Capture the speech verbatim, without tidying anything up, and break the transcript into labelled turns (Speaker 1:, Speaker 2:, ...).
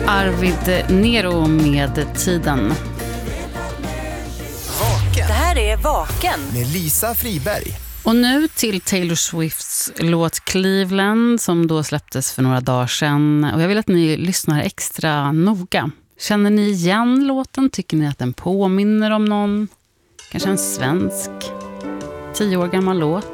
Speaker 1: Arvid Nero med Tiden.
Speaker 2: Vaken.
Speaker 3: Det här är Vaken
Speaker 2: Med Lisa Friberg.
Speaker 1: Och nu till Taylor Swifts låt Cleveland som då släpptes för några dagar sedan. Och jag vill att ni lyssnar extra noga. Känner ni igen låten? Tycker ni att den påminner om någon? Kanske en svensk, tio år gammal låt?